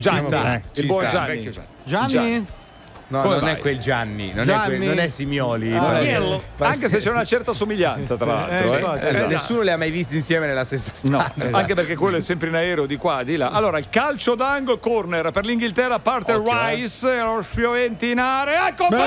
Gianni, il buon Gianni. Gianni? No, come non mai? è quel Gianni, non è Simioli. Anche se c'è una certa somiglianza, tra l'altro. Nessuno li ha mai visti insieme nella stessa stanza. No, anche perché quello è sempre in aereo di qua, di là. Allora, il calcio d'angolo, corner per l'Inghilterra, parte Rice, lo spioventi in area. Ecco, gol,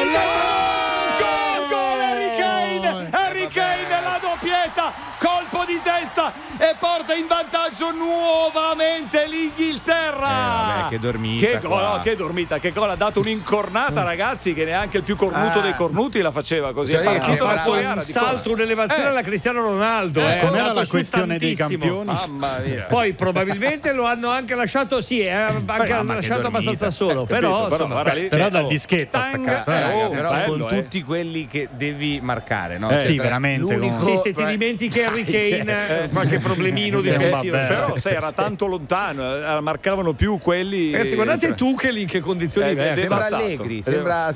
Harry Kane, la doppietta, colpo di testa e porta in vantaggio nuovamente l'Inghilterra. Vabbè, che dormita. Che dormita, che gol, ha dato un'incornata, ragazzi, che neanche il più cornuto dei cornuti la faceva così. Cioè, è partito da fuori un salto, un'elevazione alla Cristiano Ronaldo. Com'era la questione dei campioni? Mamma mia. Poi probabilmente lo hanno anche lasciato, anche lasciato abbastanza solo. Però dal dischetto ha staccato. Però con tutti quelli che devi marcare, no? Sì, veramente. Sì, se ti dimentichi Harry Kane, qualche problemino di però sai, era tanto lontano, marcavano più quelli. Ragazzi, guardate Tuchel in che condizioni diverse. Sembra Allegri, sembra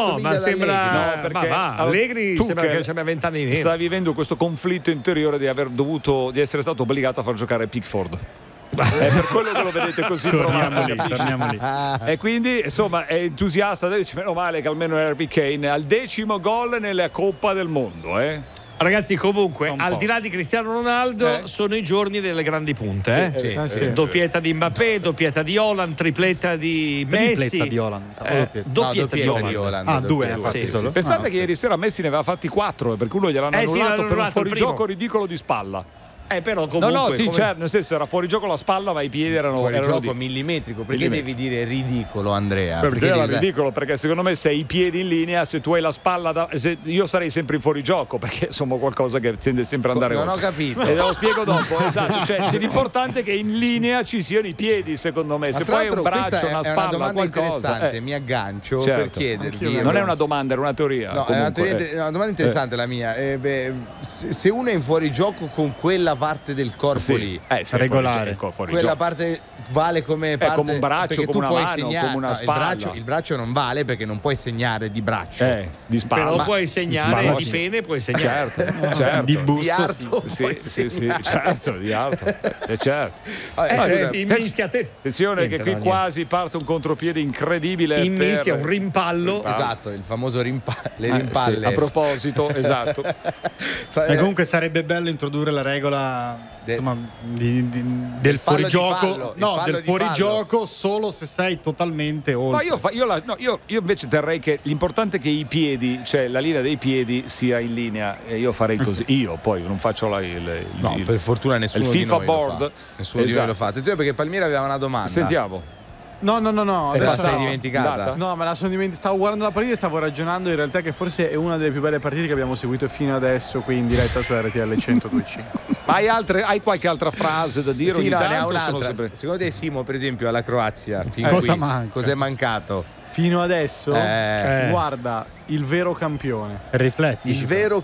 Allegri Tuchel sembra che abbia 20 anni di meno. Sta vivendo questo conflitto interiore di essere stato obbligato a far giocare Pickford. È per quello che lo vedete così torniamo lì. E quindi insomma è entusiasta, dice meno male che almeno Harry Kane al 10° gol nella Coppa del Mondo, Ragazzi, comunque, al di là di Cristiano Ronaldo, sono i giorni delle grandi punte. Doppietta di Mbappé, doppietta di Haaland, tripletta di Messi. Tripletta di Haaland. Doppietta di Haaland. Due. Pensate che ieri sera Messi ne aveva fatti 4 perché uno gliel'hanno annullato per un fuorigioco ridicolo di spalla. Però comunque certo, nel senso era fuori gioco la spalla, ma i piedi erano fuori gioco millimetrico. Perché devi dire ridicolo, Andrea? Perché era ridicolo, perché secondo me se hai i piedi in linea, se tu hai la spalla io sarei sempre in fuorigioco, perché insomma qualcosa che tende sempre ad andare non ho capito. E te lo spiego dopo. Esatto, cioè l'importante è che in linea ci siano i piedi, secondo me. Se poi hai un braccio, una spalla, è una domanda qualcosa, interessante, mi aggancio per chiedervi. Non è una domanda, è una teoria. No, è una domanda interessante la mia. Se uno è in fuorigioco con quella parte del corpo lì, regolare, quella parte vale come parte, come un braccio, come una mano, come una spalla. Il braccio non vale perché non puoi segnare di braccio, di spalla. Però puoi segnare di pene, puoi segnare certo. Di busto, di arto, sì, certo, di arto, certo. Attenzione che qui quasi parte un contropiede incredibile. In mischia un rimpallo. Esatto, il famoso le rimpalle. A proposito, esatto. E comunque sarebbe bello introdurre la regola del fuorigioco, del fuorigioco solo se sei totalmente oltre. Io invece terrei che l'importante è che i piedi, cioè la linea dei piedi sia in linea, e io farei così. Io poi non faccio per fortuna nessuno il FIFA di noi board. lo fa. Nessuno di noi lo fa. Attenzione, perché Palmieri aveva una domanda. Sentiamo. No. Te la sei dimenticata? No, me la sono dimenticata. Stavo guardando la partita e stavo ragionando in realtà che forse è una delle più belle partite che abbiamo seguito fino adesso qui in diretta su RTL 102.5. Ma hai qualche altra frase da dire? Sì, ne ha un'altra. Secondo te, Simo, per esempio, alla Croazia cosa manca? Cos'è mancato? Fino adesso guarda il vero campione. Rifletti. Il vero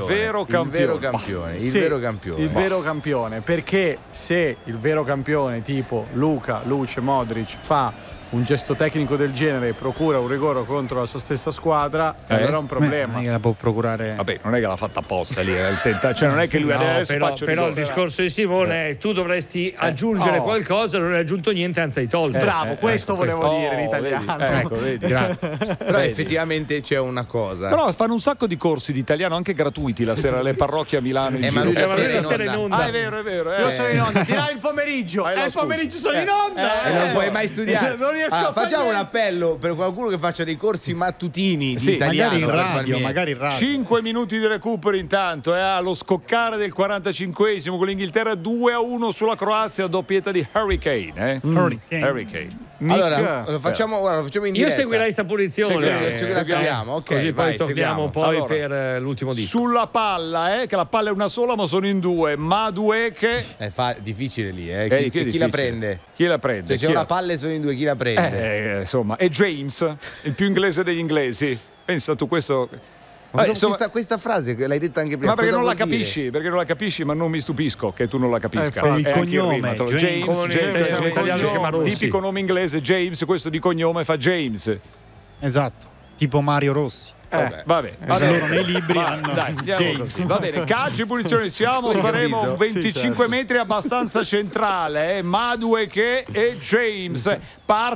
campione. Perché se il vero campione tipo Luka, Luce, Modric fa un gesto tecnico del genere e procura un rigore contro la sua stessa squadra, allora è un problema. Non è che la può procurare. Vabbè, non è che l'ha fatta apposta lì, cioè non è che lui adesso faccia però il discorso di Simone è tu dovresti aggiungere qualcosa, non hai aggiunto niente, anzi hai tolto. Bravo, questo volevo dire in italiano. Vedi. Però effettivamente c'è una cosa. Però fanno un sacco di corsi di italiano anche gratuiti la sera alle parrocchie a Milano. Ma lui sera in onda. È vero. Io sono in onda, dirai il pomeriggio. Il pomeriggio sono in onda. E non puoi mai studiare. Non riesco a facciamo un appello per qualcuno che faccia dei corsi mattutini di italiano. Magari in radio. 5 minuti di recupero intanto, allo scoccare del 45esimo con l'Inghilterra 2-1 sulla Croazia, doppietta di Harry Kane. Harry Kane. Allora, lo facciamo in diretta. Io seguirei sta punizione. Seguiamo, ok. Così poi torniamo poi allora, per l'ultimo disco. Sulla palla, che la palla è una sola, ma sono in due. Madueke. È difficile lì, chi la prende? Chi la prende? Se c'è una palla e sono in due, chi la prende? Insomma, e James, il più inglese degli inglesi. Pensa tu questo. Questa frase l'hai detta anche prima. Ma perché non la capisci? Perché non la capisci, ma non mi stupisco che tu non la capisca. Il cognome James, tipico nome inglese, James, questo di cognome fa James. Esatto, tipo Mario Rossi. Vabbè. Loro nei libri hanno Va bene, calcio in punizione siamo, saremo a 25 metri abbastanza centrale, Madueke e James.